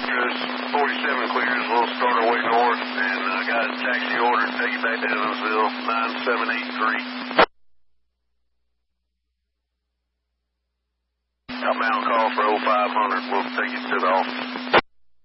Cruise 47 clears. We'll start our way north and got a taxi order to take you back to Evansville, 9783. Outbound call for 0500. We'll take you to the office.